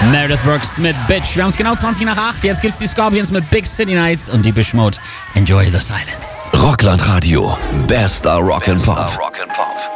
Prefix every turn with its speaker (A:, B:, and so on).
A: Meredith Brooks mit Bitch. Wir haben es genau 20 nach 8. Jetzt gibt's die Scorpions mit Big City Nights und Depeche Mode. Enjoy the silence.
B: Rockland Radio. Bester Rock and Pop.